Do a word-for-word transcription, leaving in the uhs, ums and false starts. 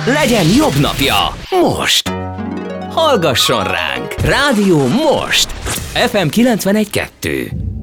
Legyen jobb napja, most! Hallgasson ránk! Rádió most! ef em kilencvenegy kettő.